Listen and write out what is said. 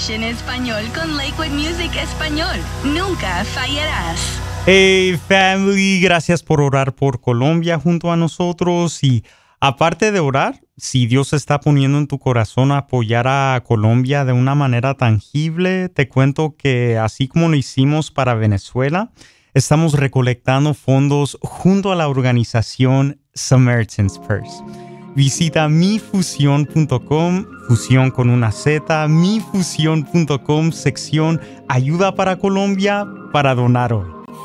Station Español con Lakewood Music Español. Nunca fallarás. Hey family, gracias por orar por Colombia junto a nosotros. Y aparte de orar, si Dios está poniendo en tu corazón apoyar a Colombia de una manera tangible, te cuento que así como lo hicimos para Venezuela, estamos recolectando fondos junto a la organización Samaritan's Purse. Visita mifusión.com, fusión con una Z, mifusión.com, sección Ayuda para Colombia, para donar hoy.